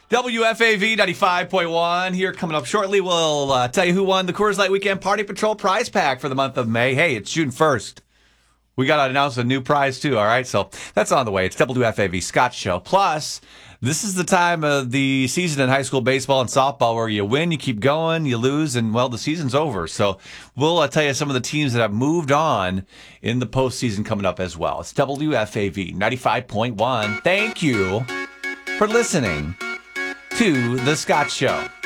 WFAV 95.1 here coming up shortly. We'll tell you who won the Coors Light Weekend Party Patrol prize pack for the month of May. Hey, it's June 1st. We got to announce a new prize, too, all right? So that's on the way. It's WFAV Scott Show. Plus, this is the time of the season in high school baseball and softball where you win, you keep going, you lose, and, well, the season's over. So we'll tell you some of the teams that have moved on in the postseason coming up as well. It's WFAV 95.1. Thank you for listening to The Scott Show.